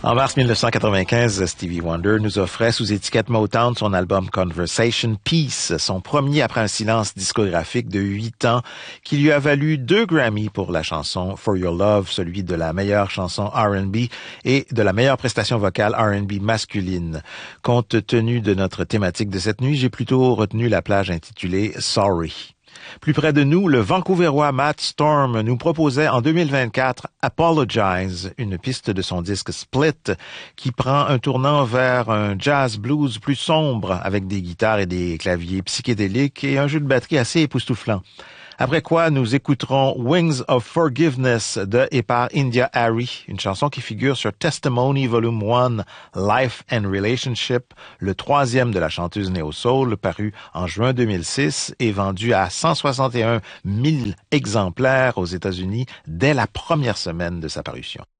En mars 1995, Stevie Wonder nous offrait sous étiquette Motown son album Conversation Peace, son premier après un silence discographique de 8 ans qui lui a valu 2 Grammy pour la chanson For Your Love, celui de la meilleure chanson R&B et de la meilleure prestation vocale R&B masculine. Compte tenu de notre thématique de cette nuit, j'ai plutôt retenu la plage intitulée Sorry. Plus près de nous, le Vancouverois Matt Storm nous proposait en 2024 Apologize, une piste de son disque Split qui prend un tournant vers un jazz blues plus sombre avec des guitares et des claviers psychédéliques et un jeu de batterie assez époustouflant. Après quoi, nous écouterons Wings of Forgiveness de et par India Arie, une chanson qui figure sur Testimony Volume 1, Life and Relationship, le 3e de la chanteuse néo-soul, paru en juin 2006 et vendu à 161 000 exemplaires aux États-Unis dès la première semaine de sa parution.